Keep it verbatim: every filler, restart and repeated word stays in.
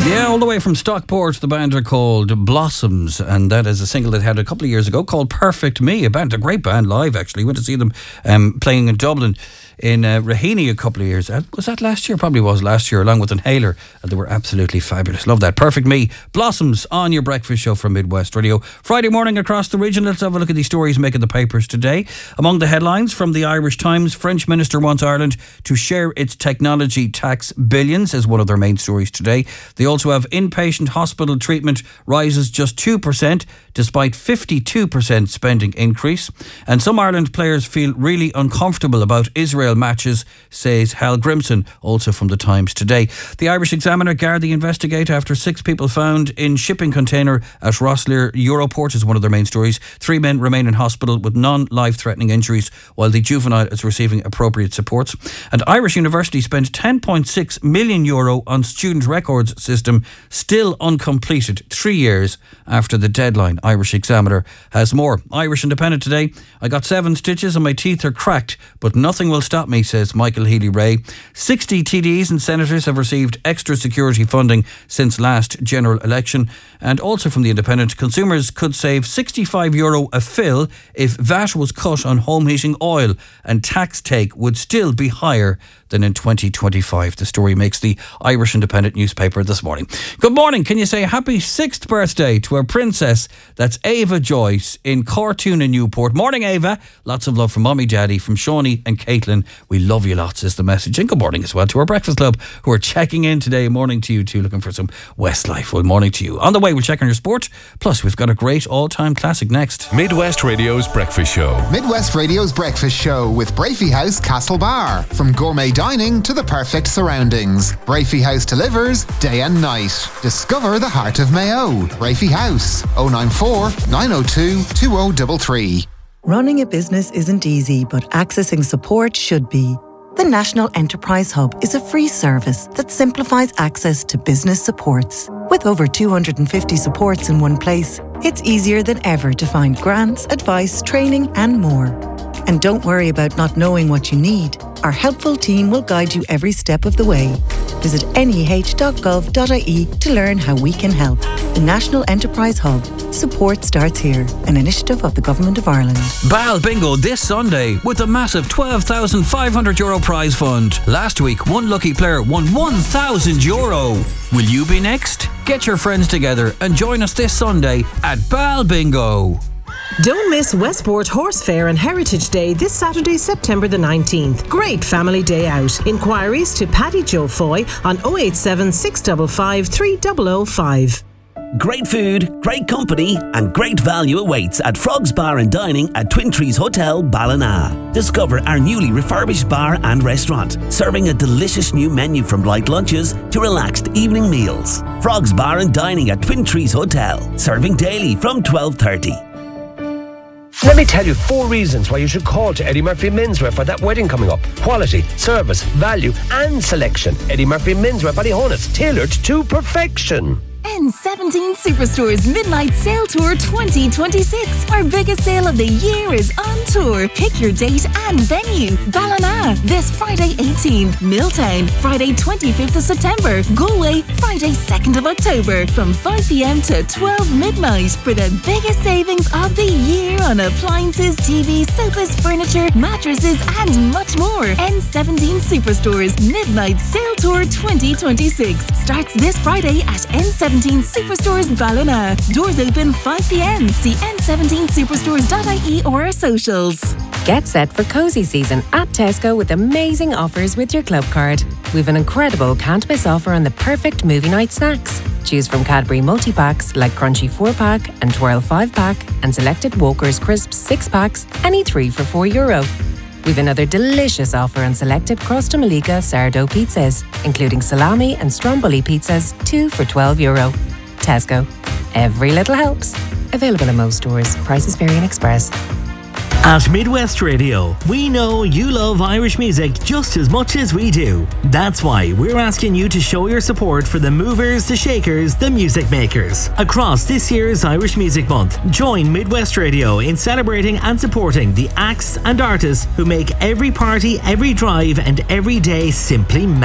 Yeah, all the way from Stockport, the band are called Blossoms, and that is a single that had a couple of years ago called Perfect Me, a band, a great band live actually. Went to see them um, playing in Dublin in uh, Raheny a couple of years. Uh, was that last year? Probably was last year, along with Inhaler, and they were absolutely fabulous. Love that. Perfect Me, Blossoms on your breakfast show from Midwest Radio. Friday morning across the region. Let's have a look at these stories making the papers today. Among the headlines from the Irish Times, French minister wants Ireland to share its technology tax billions as one of their main stories today. They also have inpatient hospital treatment rises just two percent despite fifty-two percent spending increase. And some Ireland players feel really uncomfortable about Israel matches, says Hal Grimson, also from the Times today. The Irish Examiner, Gardaí investigate after six people found in shipping container at Rosslare Europort is one of their main stories. Three men remain in hospital with non-life-threatening injuries while the juvenile is receiving appropriate supports. And Irish University spent ten point six million euro on student records system, still uncompleted three years after the deadline. Irish Examiner has more. Irish Independent today, I got seven stitches and my teeth are cracked, but nothing will stop me, says Michael Healy-Rae. sixty T Ds and senators have received extra security funding since last general election. And also from the Independent, consumers could save sixty-five euro a fill if V A T was cut on home heating oil, and tax take would still be higher than in twenty twenty-five. The story makes the Irish Independent newspaper this morning. Good morning. Can you say happy sixth birthday to our princess? That's Ava Joyce in Cortoon in Newport. Morning, Ava. Lots of love from Mummy, Daddy, from Shawnee and Caitlin. We love you lots is the message. And good morning as well to our Breakfast Club who are checking in today. Morning to you too, looking for some Westlife. Well, morning to you. On the way, we'll check on your sport. Plus, we've got a great all-time classic next. Midwest Radio's Breakfast Show. Midwest Radio's Breakfast Show with Brafey House Castlebar. From gourmet dining to the perfect surroundings, Brafey House delivers day and night. Discover the heart of Mayo. Brafey House, oh nine four, nine oh two, two oh three three. Running a business isn't easy, but accessing support should be. The National Enterprise Hub is a free service that simplifies access to business supports. With over two hundred fifty supports in one place, it's easier than ever to find grants, advice, training and more. And don't worry about not knowing what you need. Our helpful team will guide you every step of the way. Visit n e h dot gov dot i e to learn how we can help. The National Enterprise Hub. Support starts here. An initiative of the Government of Ireland. Bal Bingo this Sunday with a massive twelve thousand five hundred euro prize fund. Last week, one lucky player won one thousand euro. Will you be next? Get your friends together and join us this Sunday at Bal Bingo. Don't miss Westport Horse Fair and Heritage Day this Saturday, September the nineteenth. Great family day out. Inquiries to Paddy Joe Foy on oh eight seven, six five five, three oh oh five. Great food, great company and great value awaits at Frogs Bar and Dining at Twin Trees Hotel, Ballina. Discover our newly refurbished bar and restaurant, serving a delicious new menu from light lunches to relaxed evening meals. Frogs Bar and Dining at Twin Trees Hotel, serving daily from twelve thirty. Let me tell you four reasons why you should call to Eddie Murphy Menswear for that wedding coming up. Quality, service, value and selection. Eddie Murphy Menswear, Ballyhonus, tailored to perfection. N seventeen Superstore's Midnight Sale Tour twenty twenty-six. Our biggest sale of the year is on tour. Pick your date and venue. Ballina, this Friday eighteenth. Milltown, Friday twenty-fifth of September. Galway, Friday second of October. From five p.m. to twelve midnight for the biggest savings of the year on appliances, T Vs, sofas, furniture, mattresses and much more. N seventeen Superstore's Midnight Sale Tour twenty twenty-six starts this Friday at N seventeen Superstores Ballina. Doors open five p.m. See n seventeen superstores dot i e or our socials. Get set for cozy season at Tesco with amazing offers with your club card. We've an incredible can't miss offer on the perfect movie night snacks. Choose from Cadbury multi-packs like Crunchy four pack and Twirl five pack and selected Walker's Crisps six packs, any three for four euro. We've another delicious offer on selected Crosta Malika sourdough pizzas, including salami and stromboli pizzas, two for twelve euro. Tesco. Every little helps. Available in most stores. Prices vary in Express. At Midwest Radio, we know you love Irish music just as much as we do. That's why we're asking you to show your support for the movers, the shakers, the music makers. Across this year's Irish Music Month, join Midwest Radio in celebrating and supporting the acts and artists who make every party, every drive and every day simply magic.